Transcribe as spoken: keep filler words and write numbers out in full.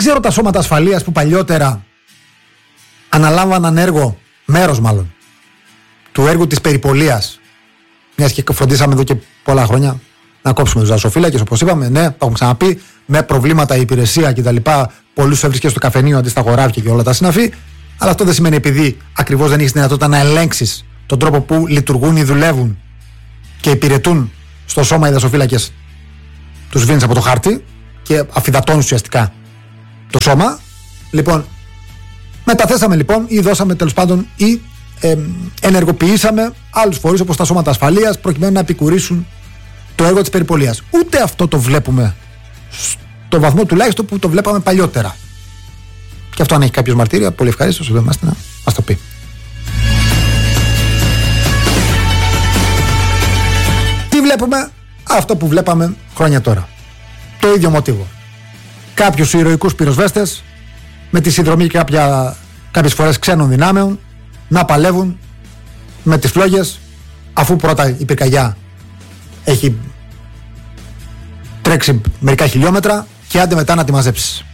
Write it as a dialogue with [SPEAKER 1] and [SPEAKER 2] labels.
[SPEAKER 1] ξέρω τα σώματα ασφαλείας που παλιότερα αναλάμβαναν έργο, μέρος μάλλον, του έργου της περιπολίας. Μιας και φροντίσαμε εδώ και πολλά χρόνια να κόψουμε τους δασοφύλακες, όπως είπαμε, ναι, το έχουμε ξαναπεί, με προβλήματα η υπηρεσία κτλ. Πολλούς έβρισκες στο καφενείο αντί στα χωράφια και όλα τα συναφή. Αλλά αυτό δεν σημαίνει επειδή ακριβώς δεν έχεις δυνατότητα να ελέγξεις τον τρόπο που λειτουργούν ή δουλεύουν και υπηρετούν στο σώμα οι δασοφύλακες. Τους βίνεις από το χάρτη και αφυδατώνεις ουσιαστικά το σώμα. Λοιπόν, μεταθέσαμε λοιπόν ή δώσαμε τέλος πάντων ή ε, ενεργοποιήσαμε άλλους φορείς όπως τα σώματα ασφαλείας προκειμένου να επικουρήσουν το έργο της περιπολίας. Ούτε αυτό το βλέπουμε στο βαθμό τουλάχιστον που το βλέπαμε παλιότερα. Και αυτό αν έχει κάποιος μαρτύριο, πολύ ευχαρίστως εδώ είμαστε να μας το πει. Τι βλέπουμε? Αυτό που βλέπαμε χρόνια τώρα. Το ίδιο μοτίβο. Κάποιους ηρωικούς πυροσβέστες με τη συνδρομή και κάποια, κάποιες φορές ξένων δυνάμεων να παλεύουν με τις φλόγες, αφού πρώτα η πυρκαγιά έχει τρέξει μερικά χιλιόμετρα και άντε μετά να τη μαζέψεις.